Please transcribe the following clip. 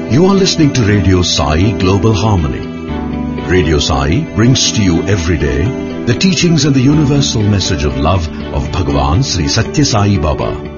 You are listening to Radio Sai Global Harmony. Radio Sai brings to you every day the teachings and the universal message of love of Bhagavan Sri Satya Sai Baba.